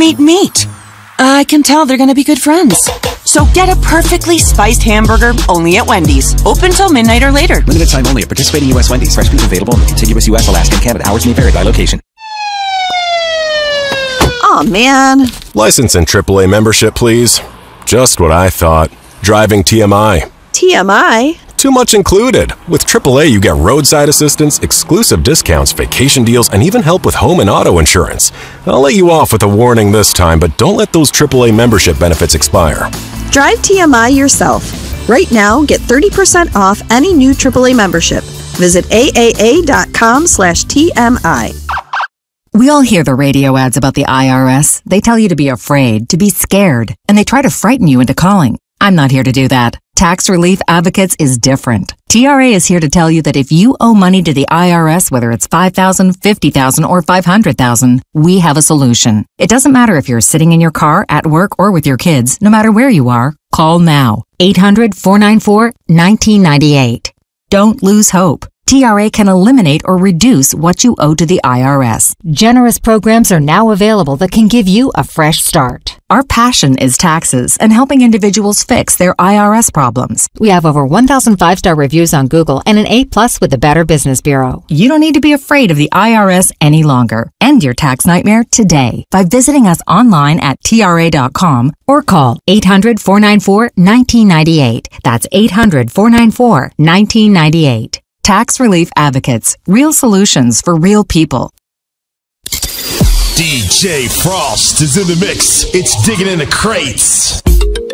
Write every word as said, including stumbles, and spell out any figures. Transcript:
meat meat. I can tell they're going to be good friends. So get a perfectly spiced hamburger only at Wendy's. Open till midnight or later. Limited time only at participating U S Wendy's. Fresh beef available in the contiguous U S, Alaska, and Canada. Hours may vary by location. Oh, man. License and triple A membership, please. Just what I thought. Driving T M I. T M I? Too much included. With triple A, you get roadside assistance, exclusive discounts, vacation deals, and even help with home and auto insurance. I'll let you off with a warning this time, but don't let those triple A membership benefits expire. Drive T M I yourself. Right now, get thirty percent off any new triple A membership. Visit A A A dot com slash T M I. We all hear the radio ads about the I R S. They tell you to be afraid, to be scared, and they try to frighten you into calling. I'm not here to do that. Tax Relief Advocates is different. T R A is here to tell you that if you owe money to the I R S, whether it's five thousand dollars, fifty thousand dollars, or five hundred thousand dollars, we have a solution. It doesn't matter if you're sitting in your car, at work, or with your kids. No matter where you are, call now. eight hundred, four nine four, one nine nine eight. Don't lose hope. T R A can eliminate or reduce what you owe to the I R S. Generous programs are now available that can give you a fresh start. Our passion is taxes and helping individuals fix their I R S problems. We have over one thousand five-star reviews on Google and an A plus with the Better Business Bureau. You don't need to be afraid of the I R S any longer. End your tax nightmare today by visiting us online at T R A dot com or call eight hundred, four nine four, one nine nine eight. That's eight hundred, four nine four, one nine nine eight. Tax Relief Advocates. Real solutions for real people. D J Frost is in the mix. It's Digging in the Crates.